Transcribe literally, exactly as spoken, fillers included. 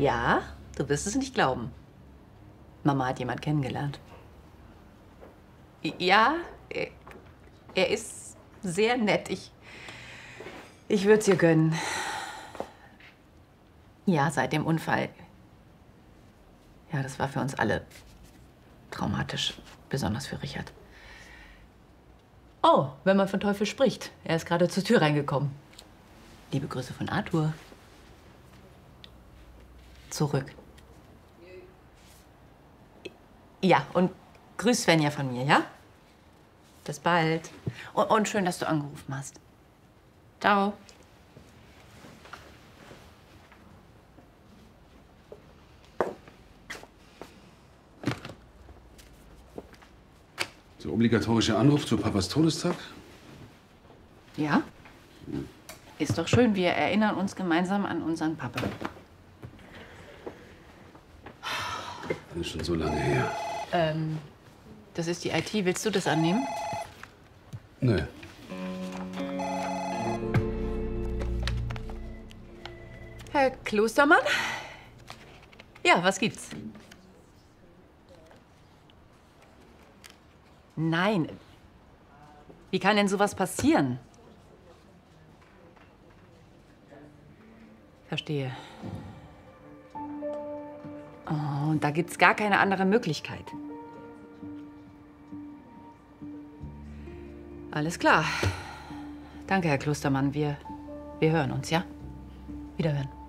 Ja, du wirst es nicht glauben. Mama hat jemand kennengelernt. Ja, er, er ist sehr nett. Ich, ich würde es ihr gönnen. Ja, seit dem Unfall. Ja, das war für uns alle traumatisch, besonders für Richard. Oh, wenn man von Teufel spricht. Er ist gerade zur Tür reingekommen. Liebe Grüße von Arthur. Zurück. Ja, und grüß Svenja von mir, ja? Bis bald. Und, und schön, dass du angerufen hast. Ciao. Der obligatorische Anruf zu Papas Todestag? Ja? Ist doch schön, wir erinnern uns gemeinsam an unseren Papa. Das ist schon so lange her. Ähm, das ist die I T. Willst du das annehmen? Nö. Herr Klostermann? Ja, was gibt's? Nein. Wie kann denn sowas passieren? Verstehe. Oh, da gibt's gar keine andere Möglichkeit. Alles klar. Danke, Herr Klostermann. Wir, wir hören uns, ja? Wiederhören.